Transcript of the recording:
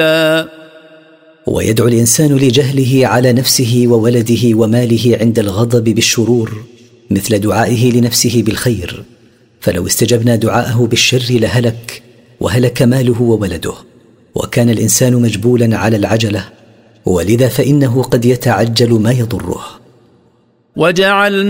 ويدعو الإنسان لجهله على نفسه وولده وماله عند الغضب بالشرور مثل دعائه لنفسه بالخير، فلو استجبنا دعاءه بالشر لهلك وهلك ماله وولده. وكان الإنسان مجبولا على العجلة، ولذا فإنه قد يتعجل ما يضره. وجعلنا